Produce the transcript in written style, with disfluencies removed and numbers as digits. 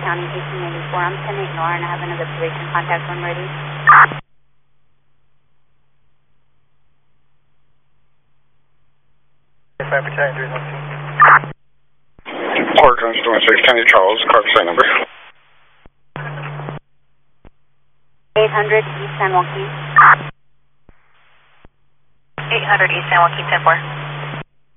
County 1884. I'm 10-8 Nora and I have an observation contact when ready. Port Guns 26, County Charles, car site number. 800 East San Joaquin. 800 East San Joaquin 10-4.